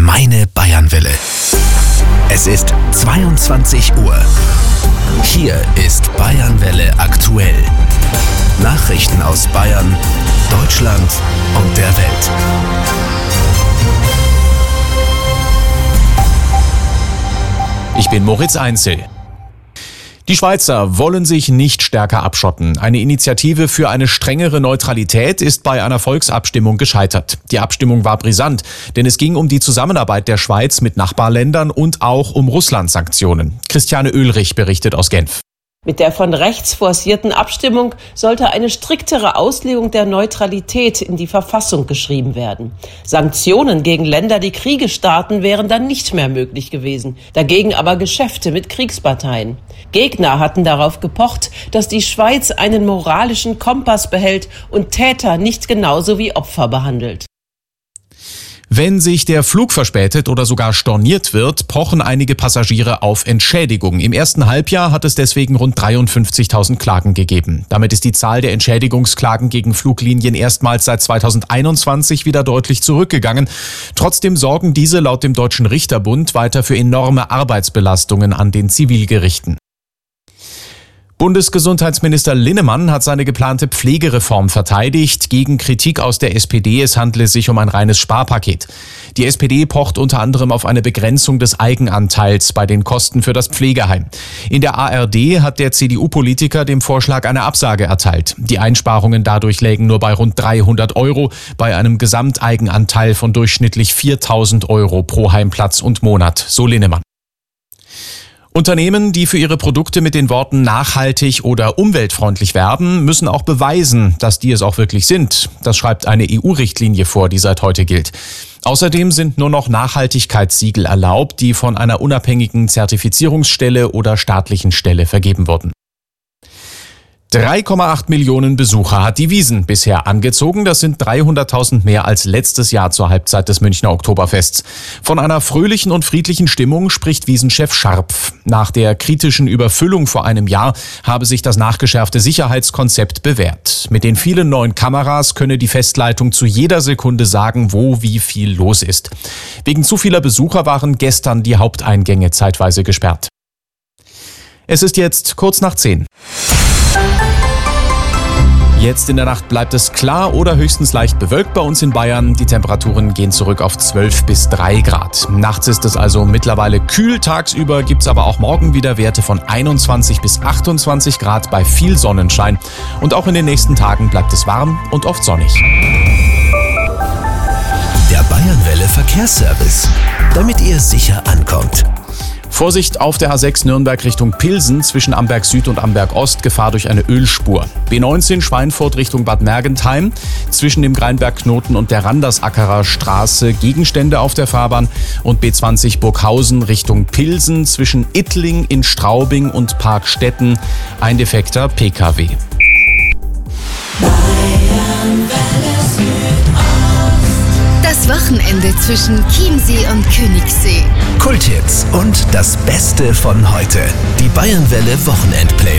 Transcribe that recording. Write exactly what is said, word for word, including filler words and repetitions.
Meine Bayernwelle. Es ist zweiundzwanzig Uhr. Hier ist Bayernwelle aktuell. Nachrichten aus Bayern, Deutschland und der Welt. Ich bin Moritz Einzel. Die Schweizer wollen sich nicht stärker abschotten. Eine Initiative für eine strengere Neutralität ist bei einer Volksabstimmung gescheitert. Die Abstimmung war brisant, denn es ging um die Zusammenarbeit der Schweiz mit Nachbarländern und auch um Russland-Sanktionen. Christiane Oehlrich berichtet aus Genf. Mit der von rechts forcierten Abstimmung sollte eine striktere Auslegung der Neutralität in die Verfassung geschrieben werden. Sanktionen gegen Länder, die Kriege starten, wären dann nicht mehr möglich gewesen. Dagegen aber Geschäfte mit Kriegsparteien. Gegner hatten darauf gepocht, dass die Schweiz einen moralischen Kompass behält und Täter nicht genauso wie Opfer behandelt. Wenn sich der Flug verspätet oder sogar storniert wird, pochen einige Passagiere auf Entschädigung. Im ersten Halbjahr hat es deswegen rund dreiundfünfzigtausend Klagen gegeben. Damit ist die Zahl der Entschädigungsklagen gegen Fluglinien erstmals seit zweitausendeinundzwanzig wieder deutlich zurückgegangen. Trotzdem sorgen diese laut dem Deutschen Richterbund weiter für enorme Arbeitsbelastungen an den Zivilgerichten. Bundesgesundheitsminister Linnemann hat seine geplante Pflegereform verteidigt, gegen Kritik aus der S P D, es handle sich um ein reines Sparpaket. Die S P D pocht unter anderem auf eine Begrenzung des Eigenanteils bei den Kosten für das Pflegeheim. In der A R D hat der C D U-Politiker dem Vorschlag eine Absage erteilt. Die Einsparungen dadurch lägen nur bei rund dreihundert Euro, bei einem Gesamteigenanteil von durchschnittlich viertausend Euro pro Heimplatz und Monat, so Linnemann. Unternehmen, die für ihre Produkte mit den Worten nachhaltig oder umweltfreundlich werben, müssen auch beweisen, dass die es auch wirklich sind. Das schreibt eine E U-Richtlinie vor, die seit heute gilt. Außerdem sind nur noch Nachhaltigkeitssiegel erlaubt, die von einer unabhängigen Zertifizierungsstelle oder staatlichen Stelle vergeben wurden. drei Komma acht Millionen Besucher hat die Wiesn bisher angezogen. Das sind dreihunderttausend mehr als letztes Jahr zur Halbzeit des Münchner Oktoberfests. Von einer fröhlichen und friedlichen Stimmung spricht Wiesn-Chef Scharpf. Nach der kritischen Überfüllung vor einem Jahr habe sich das nachgeschärfte Sicherheitskonzept bewährt. Mit den vielen neuen Kameras könne die Festleitung zu jeder Sekunde sagen, wo wie viel los ist. Wegen zu vieler Besucher waren gestern die Haupteingänge zeitweise gesperrt. Es ist jetzt kurz nach zehn. Jetzt in der Nacht bleibt es klar oder höchstens leicht bewölkt bei uns in Bayern. Die Temperaturen gehen zurück auf zwölf bis drei Grad. Nachts ist es also mittlerweile kühl. Tagsüber gibt es aber auch morgen wieder Werte von einundzwanzig bis achtundzwanzig Grad bei viel Sonnenschein. Und auch in den nächsten Tagen bleibt es warm und oft sonnig. Der Bayernwelle Verkehrsservice, damit ihr sicher ankommt. Vorsicht auf der A sechs Nürnberg Richtung Pilsen zwischen Amberg Süd und Amberg Ost, Gefahr durch eine Ölspur. B neunzehn Schweinfurt Richtung Bad Mergentheim, zwischen dem Greinbergknoten und der Randersackerer Straße Gegenstände auf der Fahrbahn und B zwanzig Burghausen Richtung Pilsen zwischen Ittling in Straubing und Parkstetten ein defekter P K W. Das Wochenende zwischen Chiemsee und Königssee. Kulthits und das Beste von heute. Die Bayernwelle Wochenendplay.